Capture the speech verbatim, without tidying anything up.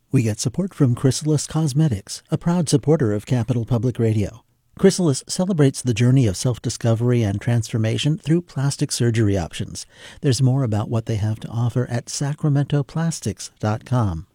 We get support from Chrysalis Cosmetics, a proud supporter of Capital Public Radio. Chrysalis celebrates the journey of self-discovery and transformation through plastic surgery options. There's more about what they have to offer at sacramento plastics dot com.